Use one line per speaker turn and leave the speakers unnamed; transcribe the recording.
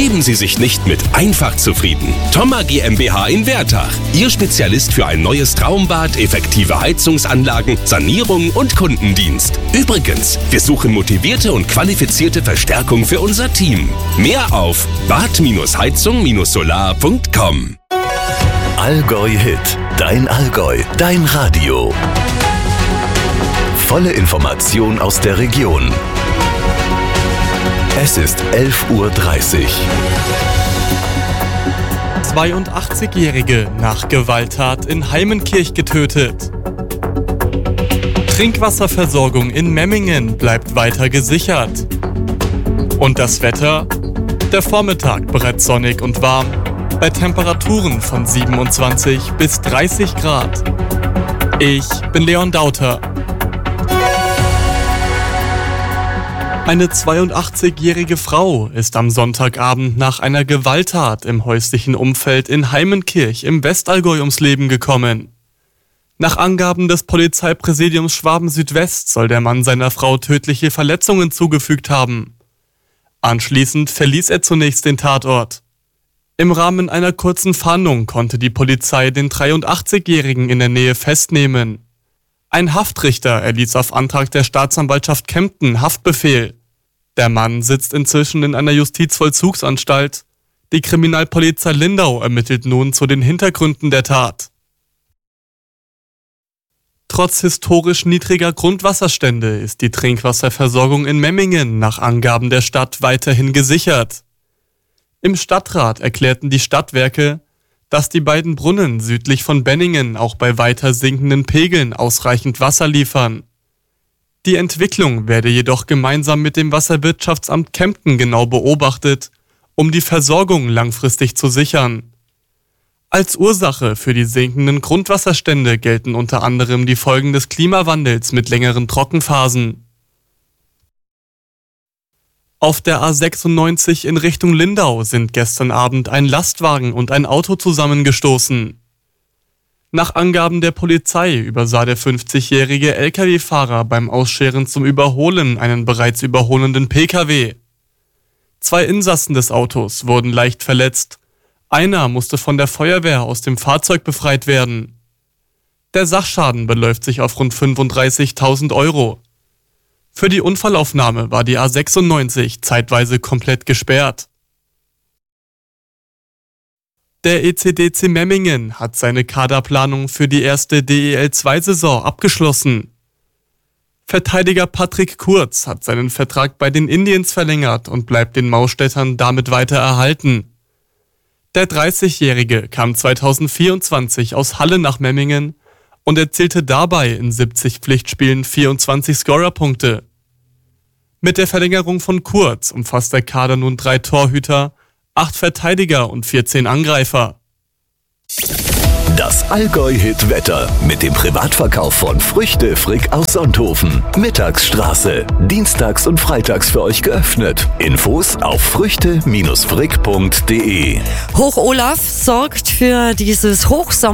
Geben Sie sich nicht mit einfach zufrieden. Thoma GmbH in Wertach. Ihr Spezialist für ein neues Traumbad, effektive Heizungsanlagen, Sanierung und Kundendienst. Übrigens, wir suchen motivierte und qualifizierte Verstärkung für unser Team. Mehr auf bad-heizung-solar.com.
Allgäu Hit. Dein Allgäu. Dein Radio. Volle Information aus der Region. Es ist 11:30 Uhr.
82-Jährige nach Gewalttat in Heimenkirch getötet. Trinkwasserversorgung in Memmingen bleibt weiter gesichert. Und das Wetter? Der Vormittag bereits sonnig und warm, bei Temperaturen von 27 bis 30 Grad. Ich bin Leon Dauter. Eine 82-jährige Frau ist am Sonntagabend nach einer Gewalttat im häuslichen Umfeld in Heimenkirch im Westallgäu ums Leben gekommen. Nach Angaben des Polizeipräsidiums Schwaben-Südwest soll der Mann seiner Frau tödliche Verletzungen zugefügt haben. Anschließend verließ er zunächst den Tatort. Im Rahmen einer kurzen Fahndung konnte die Polizei den 83-Jährigen in der Nähe festnehmen. Ein Haftrichter erließ auf Antrag der Staatsanwaltschaft Kempten Haftbefehl. Der Mann sitzt inzwischen in einer Justizvollzugsanstalt. Die Kriminalpolizei Lindau ermittelt nun zu den Hintergründen der Tat. Trotz historisch niedriger Grundwasserstände ist die Trinkwasserversorgung in Memmingen nach Angaben der Stadt weiterhin gesichert. Im Stadtrat erklärten die Stadtwerke, dass die beiden Brunnen südlich von Benningen auch bei weiter sinkenden Pegeln ausreichend Wasser liefern. Die Entwicklung werde jedoch gemeinsam mit dem Wasserwirtschaftsamt Kempten genau beobachtet, um die Versorgung langfristig zu sichern. Als Ursache für die sinkenden Grundwasserstände gelten unter anderem die Folgen des Klimawandels mit längeren Trockenphasen. Auf der A96 in Richtung Lindau sind gestern Abend ein Lastwagen und ein Auto zusammengestoßen. Nach Angaben der Polizei übersah der 50-jährige Lkw-Fahrer beim Ausscheren zum Überholen einen bereits überholenden Pkw. 2 Insassen des Autos wurden leicht verletzt. Einer musste von der Feuerwehr aus dem Fahrzeug befreit werden. Der Sachschaden beläuft sich auf rund 35.000 Euro. Für die Unfallaufnahme war die A96 zeitweise komplett gesperrt. Der ECDC Memmingen hat seine Kaderplanung für die erste DEL2-Saison abgeschlossen. Verteidiger Patrick Kurz hat seinen Vertrag bei den Indians verlängert und bleibt den Maustädtern damit weiter erhalten. Der 30-Jährige kam 2024 aus Halle nach Memmingen und erzielte dabei in 70 Pflichtspielen 24 Scorerpunkte. Mit der Verlängerung von Kurz umfasst der Kader nun 3 Torhüter, 8 Verteidiger und 14 Angreifer.
Das Allgäu-Hit-Wetter mit dem Privatverkauf von Früchte Frick aus Sonthofen. Mittagsstraße. Dienstags und freitags für euch geöffnet. Infos auf früchte-frick.de.
Hoch Olaf sorgt für dieses Hochsommer.